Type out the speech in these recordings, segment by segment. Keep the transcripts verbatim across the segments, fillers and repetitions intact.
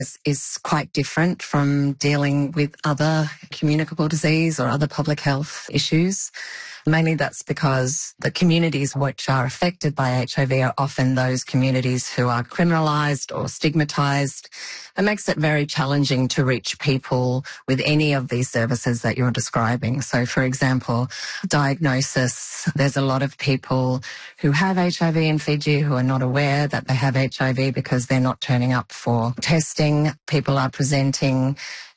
is, is quite different from dealing with other communicable disease or other public health issues. Mainly that's because the communities which are affected by H I V are often those communities who are criminalised or stigmatised. It makes it very challenging to reach people with any of these services that you're describing. So, for example, diagnosis. There's a lot of people who have H I V in Fiji who are not aware that they have H I V because they're not turning up for testing. People are presenting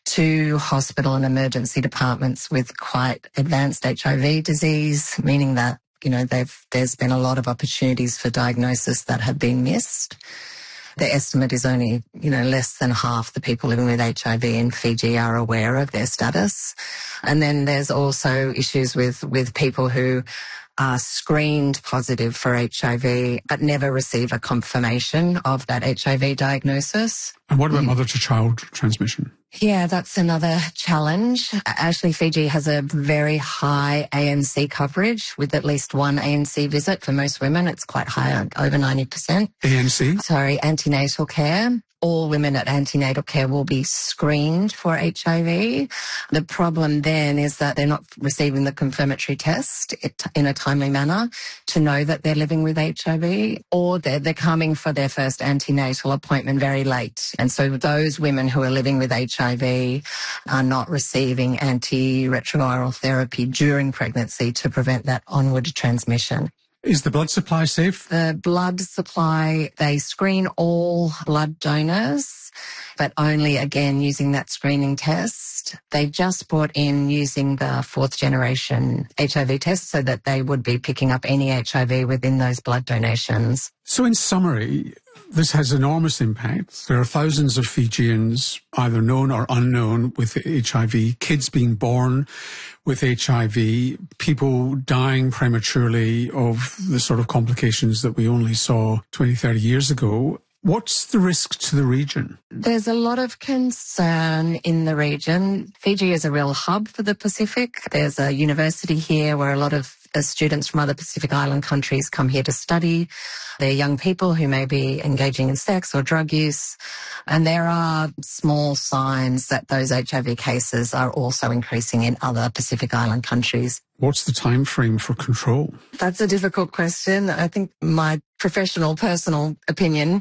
to hospital and emergency departments with quite advanced H I V disease, meaning that, you know, they've, there's been a lot of opportunities for diagnosis that have been missed. The estimate is only, you know, less than half the people living with H I V in Fiji are aware of their status. And then there's also issues with, with people who are screened positive for H I V but never receive a confirmation of that H I V diagnosis. And what about mm. mother-to-child transmission? Yeah, that's another challenge. Actually, Fiji has a very high A N C coverage with at least one A N C visit for most women. It's quite high, over ninety percent. A N C? Sorry, antenatal care. All women at antenatal care will be screened for H I V. The problem then is that they're not receiving the confirmatory test in a timely manner to know that they're living with H I V, or they're, they're coming for their first antenatal appointment very late. And so those women who are living with H I V are not receiving antiretroviral therapy during pregnancy to prevent that onward transmission. Is the blood supply safe? The blood supply, they screen all blood donors, but only, again, using that screening test. They just brought in using the fourth generation H I V test so that they would be picking up any H I V within those blood donations. So in summary, this has enormous impact. There are thousands of Fijians, either known or unknown, with H I V, kids being born with H I V, people dying prematurely of the sort of complications that we only saw twenty, thirty years ago. What's the risk to the region? There's a lot of concern in the region. Fiji is a real hub for the Pacific. There's a university here where a lot of students from other Pacific Island countries come here to study. They're young people who may be engaging in sex or drug use. And there are small signs that those H I V cases are also increasing in other Pacific Island countries. What's the time frame for control? That's a difficult question. I think my professional, personal opinion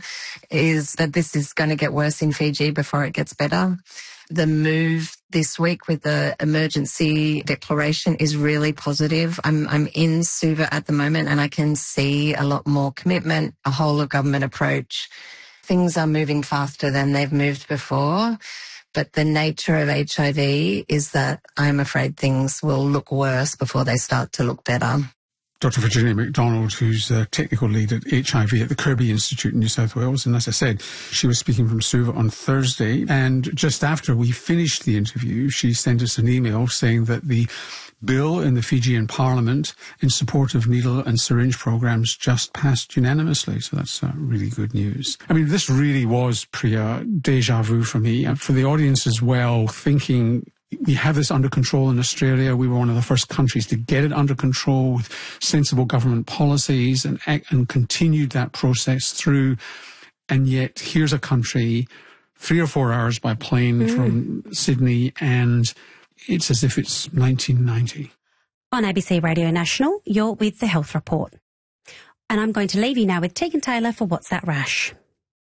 is that this is going to get worse in Fiji before it gets better. The move this week with the emergency declaration is really positive. I'm, I'm in Suva at the moment and I can see a lot more commitment, a whole of government approach. Things are moving faster than they've moved before. But the nature of H I V is that I'm afraid things will look worse before they start to look better. Doctor Virginia McDonald, who's a technical lead at H I V at the Kirby Institute in New South Wales. And as I said, she was speaking from Suva on Thursday. And just after we finished the interview, she sent us an email saying that the bill in the Fijian Parliament in support of needle and syringe programs just passed unanimously. So that's uh, really good news. I mean, this really was, Priya, deja vu for me. And for the audience as well, thinking we have this under control in Australia. We were one of the first countries to get it under control with sensible government policies and, and continued that process through. And yet here's a country three or four hours by plane mm. from Sydney, and it's as if it's nineteen ninety. On A B C Radio National, you're with The Health Report. And I'm going to leave you now with Tegan Taylor for What's That Rash?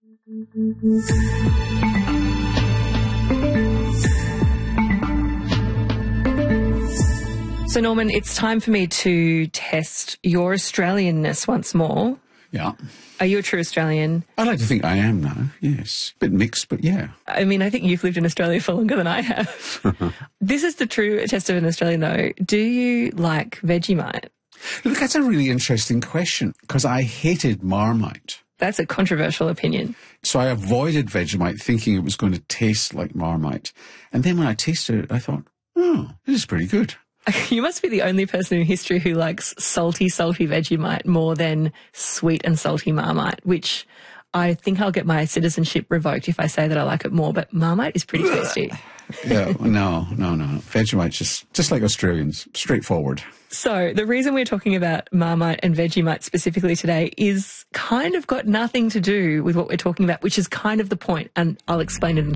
So, Norman, it's time for me to test your Australianness once more. Yeah. Are you a true Australian? I like to think I am now, yes. Bit mixed, but yeah. I mean, I think you've lived in Australia for longer than I have. This is the true test of an Australian, though. Do you like Vegemite? Look, that's a really interesting question, because I hated Marmite. That's a controversial opinion. So I avoided Vegemite thinking it was going to taste like Marmite. And then when I tasted it, I thought, oh, this is pretty good. You must be the only person in history who likes salty, salty Vegemite more than sweet and salty Marmite, which I think I'll get my citizenship revoked if I say that I like it more, but Marmite is pretty tasty. Yeah, no, no, no. Vegemite's just, just like Australians, straightforward. So the reason we're talking about Marmite and Vegemite specifically today is kind of got nothing to do with what we're talking about, which is kind of the point, and I'll explain it in